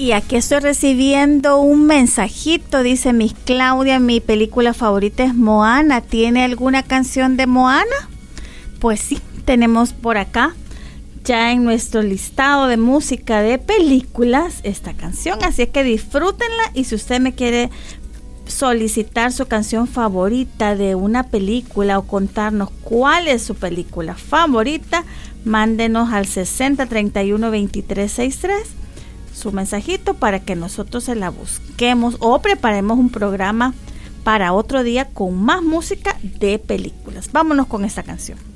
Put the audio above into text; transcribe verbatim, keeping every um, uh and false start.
Y aquí estoy recibiendo un mensajito, dice Miss Claudia, mi película favorita es Moana. ¿Tiene alguna canción de Moana? Pues sí, tenemos por acá ya en nuestro listado de música de películas esta canción, así es que disfrútenla. Y si usted me quiere solicitar su canción favorita de una película o contarnos cuál es su película favorita, mándenos al sesenta treinta y uno veintitrés sesenta y tres su mensajito para que nosotros se la busquemos o preparemos un programa para otro día con más música de películas. Vámonos con esta canción.